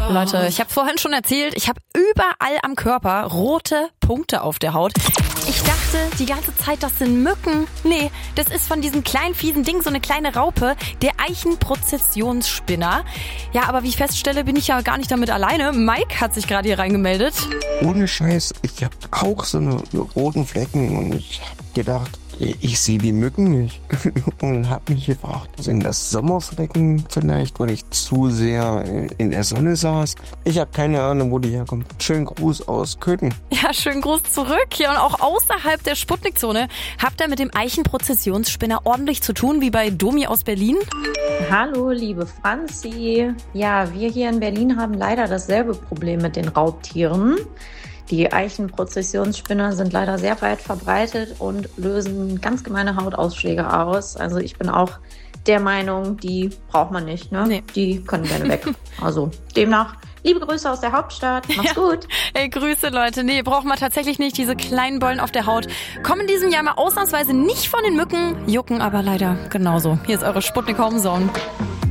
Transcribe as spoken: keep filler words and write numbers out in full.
Leute, ich habe vorhin schon erzählt, ich habe überall am Körper rote Punkte auf der Haut. Ich dachte die ganze Zeit, das sind Mücken. Nee, das ist von diesem kleinen fiesen Ding so eine kleine Raupe, der Eichenprozessionsspinner. Ja, aber wie ich feststelle, bin ich ja gar nicht damit alleine. Mike hat sich gerade hier reingemeldet. Ohne Scheiß, ich habe auch so eine roten Flecken und ich hab gedacht, ich sehe die Mücken nicht und habe mich gefragt, sind das Sommerflecken vielleicht, weil ich zu sehr in der Sonne saß? Ich habe keine Ahnung, wo die herkommen. Schönen Gruß aus Köthen. Ja, schönen Gruß zurück. Ja, und auch außerhalb der Sputnik-Zone habt ihr mit dem Eichenprozessionsspinner ordentlich zu tun, wie bei Domi aus Berlin? Hallo, liebe Franzi. Ja, wir hier in Berlin haben leider dasselbe Problem mit den Raubtieren. Die Eichenprozessionsspinner sind leider sehr weit verbreitet und lösen ganz gemeine Hautausschläge aus. Also ich bin auch der Meinung, die braucht man nicht, ne? Nee. Die können gerne weg. Also demnach, liebe Grüße aus der Hauptstadt. Mach's ja. gut. Ey, Grüße, Leute. Nee, braucht man tatsächlich nicht. Diese kleinen Bollen auf der Haut kommen in diesem Jahr mal ausnahmsweise nicht von den Mücken, jucken aber leider genauso. Hier ist eure Sputnik Home Zone.